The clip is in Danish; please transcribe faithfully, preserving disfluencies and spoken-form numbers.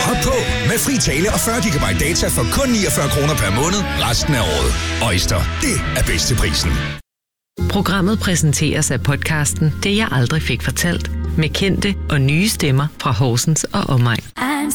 Hop på med fri tale og fyrre gigabyte data for kun niogfyrre kroner per måned resten af året. Øjster, det er bedst til prisen. Programmet præsenteres af podcasten Det jeg aldrig fik fortalt, med kendte og nye stemmer fra Horsens og omegn.